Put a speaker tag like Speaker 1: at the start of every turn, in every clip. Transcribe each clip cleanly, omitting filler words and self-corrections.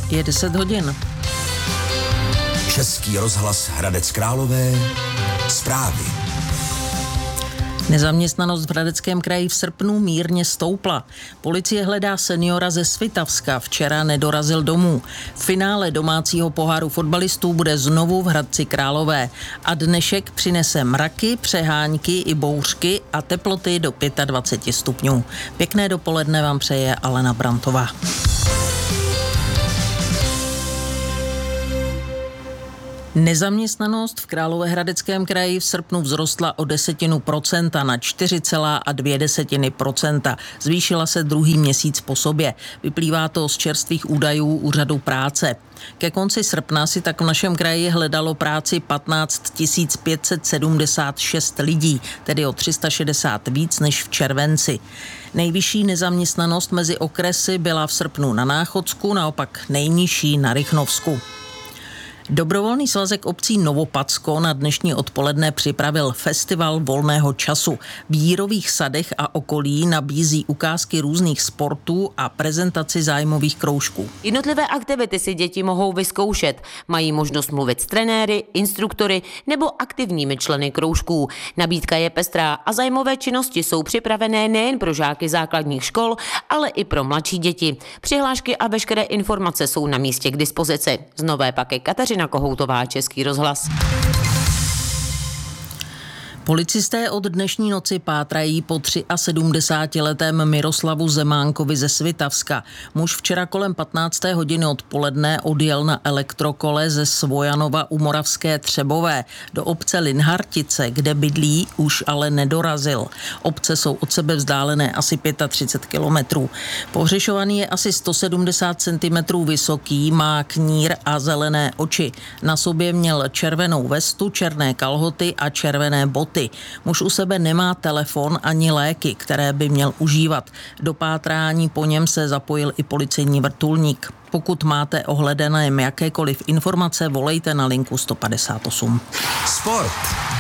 Speaker 1: Je 10 hodin.
Speaker 2: Český rozhlas Hradec Králové. Zprávy.
Speaker 1: Nezaměstnanost v Hradeckém kraji v srpnu mírně stoupla. Policie hledá seniora ze Svitavska. Včera nedorazil domů. V finále domácího poháru fotbalistů bude znovu v Hradci Králové. A dnešek přinese mraky, přehánky i bouřky a teploty do 25 stupňů. Pěkné dopoledne vám přeje Alena Brantová. Nezaměstnanost v Královéhradeckém kraji v srpnu vzrostla o 0,1% na 4,2%. Zvýšila se druhý měsíc po sobě. Vyplývá to z čerstvých údajů Úřadu práce. Ke konci srpna si tak v našem kraji hledalo práci 15 576 lidí, tedy o 360 víc než v červenci. Nejvyšší nezaměstnanost mezi okresy byla v srpnu na Náchodsku, naopak nejnižší na Rychnovsku. Dobrovolný svazek obcí Novopacko na dnešní odpoledne připravil festival volného času. V Jírových sadech a okolí nabízí ukázky různých sportů a prezentaci zájmových kroužků.
Speaker 3: Jednotlivé aktivity si děti mohou vyzkoušet. Mají možnost mluvit s trenéry, instruktory nebo aktivními členy kroužků. Nabídka je pestrá a zájmové činnosti jsou připravené nejen pro žáky základních škol, ale i pro mladší děti. Přihlášky a veškeré informace jsou na místě k dispozici. Z Nové Paky Kateřina Kohoutová, Český rozhlas.
Speaker 1: Policisté od dnešní noci pátrají po 73letém Miroslavu Zemánkovi ze Svitavska. Muž včera kolem 15. hodiny odpoledne odjel na elektrokole ze Svojanova u Moravské Třebové. Do obce Linhartice, kde bydlí, už ale nedorazil. Obce jsou od sebe vzdálené asi 35 kilometrů. Pohřešovaný je asi 170 cm vysoký, má knír a zelené oči. Na sobě měl červenou vestu, černé kalhoty a červené boty. Muž u sebe nemá telefon ani léky, které by měl užívat. Do pátrání po něm se zapojil i policejní vrtulník. Pokud máte ohledané jakékoliv informace, volejte na linku 158.
Speaker 2: Sport.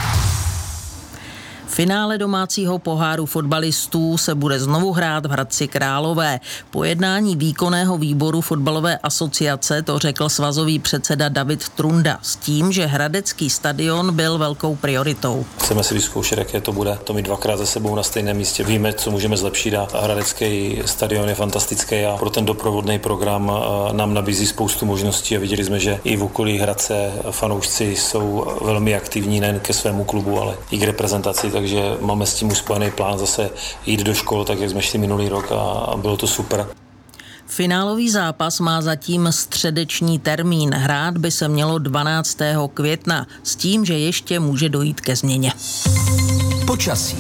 Speaker 1: V finále domácího poháru fotbalistů se bude znovu hrát v Hradci Králové. Po jednání výkonného výboru fotbalové asociace to řekl svazový předseda David Trunda s tím, že hradecký stadion byl velkou prioritou.
Speaker 4: Chceme si vyzkoušet, jaké to bude. To mít dvakrát za sebou na stejném místě. Víme, co můžeme zlepšit a hradecký stadion je fantastický a pro ten doprovodný program nám nabízí spoustu možností a viděli jsme, že i v okolí Hradce fanoušci jsou velmi aktivní nejen ke svému klubu, ale i k reprezentaci, takže máme s tím uspojený plán zase jít do škol, tak jak jsme šli minulý rok a bylo to super.
Speaker 1: Finálový zápas má zatím středeční termín. Hrát by se mělo 12. května s tím, že ještě může dojít ke změně.
Speaker 2: Počasí.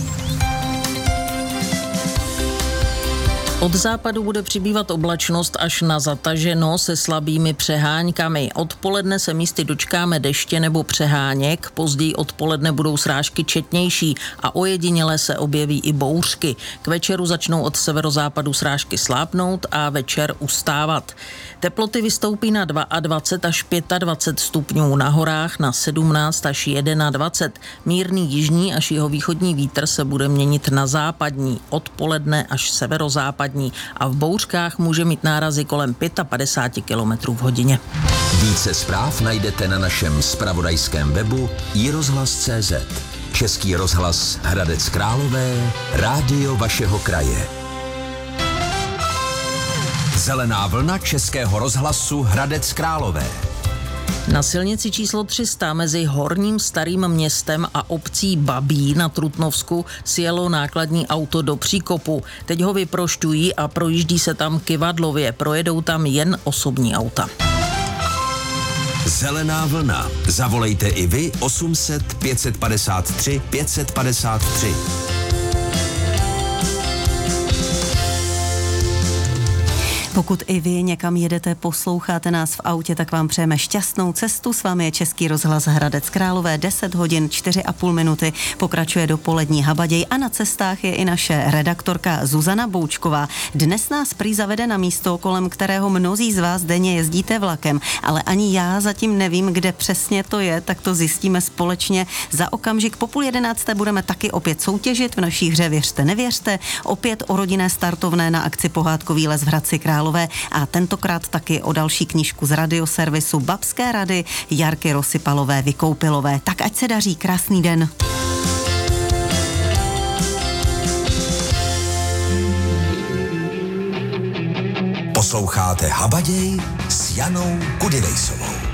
Speaker 1: Od západu bude přibývat oblačnost až na zataženo se slabými přeháňkami. Odpoledne se místy dočkáme deště nebo přeháněk, později odpoledne budou srážky četnější a ojediněle se objeví i bouřky. K večeru začnou od severozápadu srážky slábnout a večer ustávat. Teploty vystoupí na 22 až 25 stupňů, na horách na 17 až 21. Mírný jižní až jihovýchodní vítr se bude měnit na západní, odpoledne až severozápadní a v bouřkách může mít nárazy kolem 55 km v hodině.
Speaker 2: Více zpráv najdete na našem zpravodajském webu iRozhlas.cz. Český rozhlas Hradec Králové, rádio vašeho kraje. Zelená vlna Českého rozhlasu Hradec Králové.
Speaker 1: Na silnici číslo 300 mezi Horním Starým Městem a obcí Babí na Trutnovsku sjelo nákladní auto do příkopu. Teď ho vyprošťují a projíždí se tam kyvadlově. Projedou tam jen osobní auta.
Speaker 2: Zelená vlna. Zavolejte i vy 800 553 553.
Speaker 5: Pokud i vy někam jedete, posloucháte nás v autě, tak vám přejeme šťastnou cestu. S vámi je Český rozhlas Hradec Králové, 10 hodin 4,5 minuty. Pokračuje dopolední habaděj a na cestách je i naše redaktorka Zuzana Boučková. Dnes nás prý zavede na místo, kolem kterého mnozí z vás denně jezdíte vlakem, ale ani já zatím nevím, kde přesně to je, tak to zjistíme společně. Za okamžik po 10:30 budeme taky opět soutěžit v naší hře Věřte, nevěřte. Opět o rodinné startovné na akci Pohádkový les v Hradci Králové. Rosypalové a tentokrát taky o další knížku z radioservisu Babské rady Jarky Rosypalové Vykoupilové. Tak ať se daří, krásný den.
Speaker 2: Posloucháte Habaděj s Janou Kudynejsovou.